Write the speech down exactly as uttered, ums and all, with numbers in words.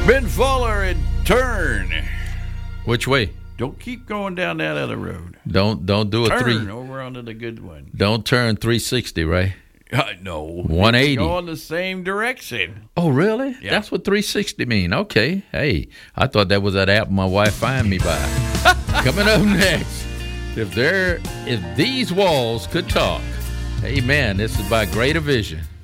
Ben Fuller and turn. Which way? Don't keep going down that other road. Don't don't do a turn three. Turn over onto the good one. Don't turn three sixty, right? Uh, no. one eighty. Go in the same direction. Oh, really? Yeah. That's what three sixty mean. Okay. Hey, I thought that was that app my wife find me by. Coming up next, if there, if these walls could talk, hey man, this is by Greater Vision.